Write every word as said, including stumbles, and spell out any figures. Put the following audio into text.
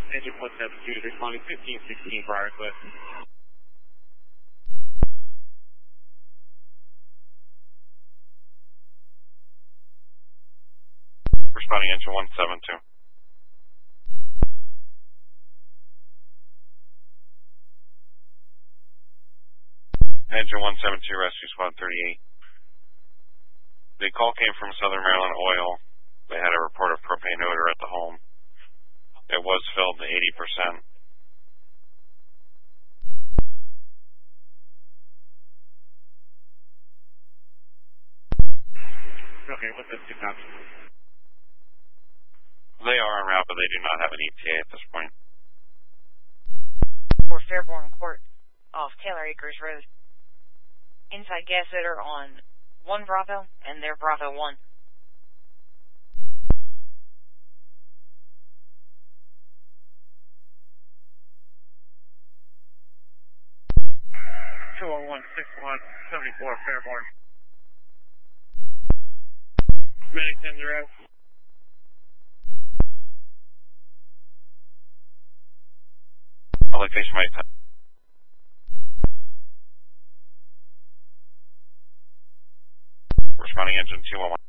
Engine one seven two is responding fifteen sixteen for our request. Responding engine one seven two. Engine one seven two, Rescue Squad thirty-eight. The call came from Southern Maryland Oil. They had a report of propane odor at the home. It was filled to eighty percent. Okay, what's the two cops? They are en route, but they do not have an E T A at this point. For Fairborn Court, off Taylor Acres Road. Inside gas odor on one Bravo, and they're Bravo one. two oh one six one seventy-four Fairborn. Medic ten zero. I'll face my time. Responding engine two one one.